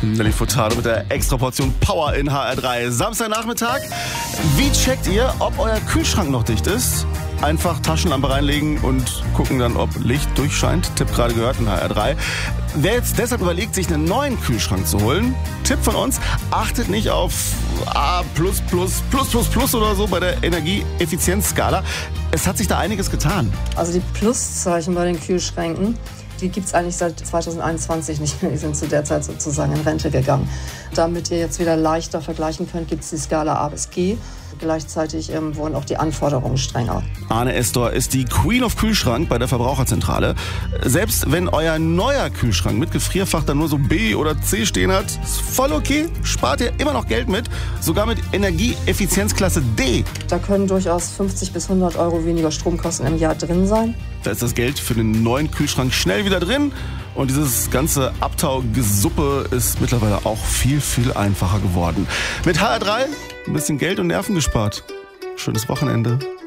Nelly Furtado mit der extra Portion Power in HR3. Samstagnachmittag. Wie checkt ihr, ob euer Kühlschrank noch dicht ist? Einfach Taschenlampe reinlegen und gucken dann, ob Licht durchscheint. Tipp gerade gehört in HR3. Wer jetzt deshalb überlegt, sich einen neuen Kühlschrank zu holen, Tipp von uns, achtet nicht auf A+++++ oder so bei der Energieeffizienzskala. Es hat sich da einiges getan. Also die Pluszeichen bei den Kühlschränken, die gibt es eigentlich seit 2021 nicht mehr. Die sind zu der Zeit sozusagen in Rente gegangen. Damit ihr jetzt wieder leichter vergleichen könnt, gibt es die Skala A bis G. Gleichzeitig wurden auch die Anforderungen strenger. Arne Estor ist die Queen of Kühlschrank bei der Verbraucherzentrale. Selbst wenn euer neuer Kühlschrank mit Gefrierfach dann nur so B oder C stehen hat, ist voll okay, spart ihr immer noch Geld mit, sogar mit Energieeffizienzklasse D. Da können durchaus 50 bis 100 Euro weniger Stromkosten im Jahr drin sein. Da ist das Geld für den neuen Kühlschrank schnell wieder drin und dieses ganze Abtaugesuppe ist mittlerweile auch viel, viel einfacher geworden. Mit HR3 ein bisschen Geld und Nerven gespart. Schönes Wochenende.